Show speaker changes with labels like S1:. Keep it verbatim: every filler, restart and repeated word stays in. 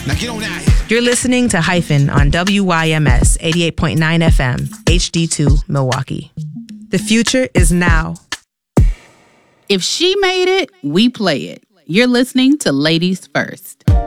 S1: Now get on out here.
S2: You're listening to Hyphen on W Y M S eighty-eight point nine F M, H D two, Milwaukee. The future is now.
S3: If she made it, we play it. You're listening to Ladies First.